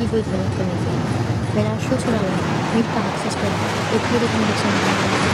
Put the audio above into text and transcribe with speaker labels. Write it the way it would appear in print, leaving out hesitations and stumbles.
Speaker 1: 얼굴 대략 보내세요. 매달 슈즈라고 일단 액세스를 오프로드 공격성